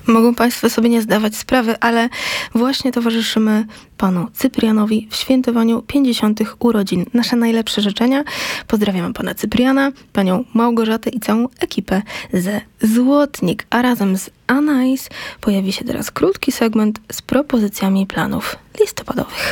Mogą Państwo sobie nie zdawać sprawy, ale właśnie towarzyszymy panu Cyprianowi w świętowaniu 50. urodzin. Nasze najlepsze życzenia. Pozdrawiamy pana Cypriana, panią Małgorzatę i całą ekipę ze Złotnik. A razem z Anais pojawi się teraz krótki segment z propozycjami planów listopadowych.